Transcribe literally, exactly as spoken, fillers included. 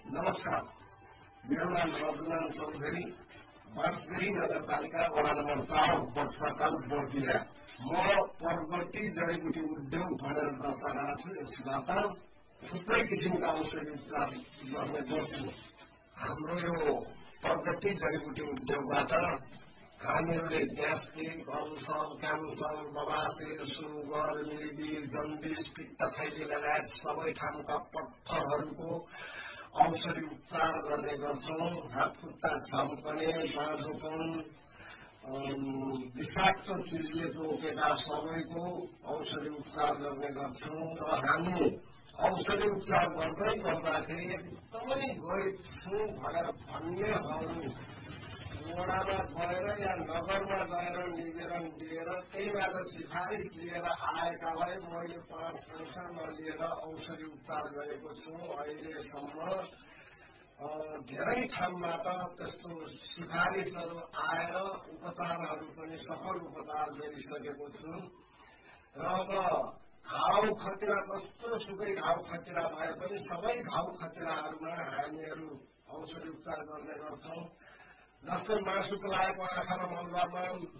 नमस्कार, मेरो नाम रघुनाथ चौधरी, बाँसगढी नगरपालिका वडा नम्बर चार बटफाटल बर्दिया। म पर्वती जडीबुटी उद्योग भनेर दर्ता गरेको छु। यसबाट थुप्रै किसिमका औषधि उपचार गर्ने गर्छु। हाम्रो यो पर्वती जडीबुटी उद्योगबाट हामीहरूले ग्यास्ट्रिक, अल्सर, क्यान्सर, बबासिर, सुगर, मिर्गी, जन्डिस, पित्त थैली लगायत सबै ठाउँका पत्थरहरूको औषधि उपचार गर्ने गर्छौं। हात खुट्टा झम्कने, बाँझोपन, विषाक्त चिजले रोकेका सबैको औषधि उपचार गर्ने गर्छौं। र हामी औषधि उपचार गर्दै गर्दाखेरि एकदमै गरीब छु भनेर भन्नेहरू वडामा गएर या नगरमा गएर निवेदन दिएर त्यहीबाट सिफारिस लिएर आएकालाई मैले पाँच पैसा नलिएर औषधि उपचार गरेको छु। अहिलेसम्म धेरै ठाउँबाट त्यस्तो सिफारिसहरू आएर उपचारहरू पनि सफल उपचार गरिसकेको छु। र अब घाउ खतिरा जस्तो सुकै घाउ खतिरा भए पनि सबै घाउ खतिराहरूमा हामीहरू औषधि उपचार गर्ने गर्छौं। जस्तै मासुको लागेको आँखा र मलबारमा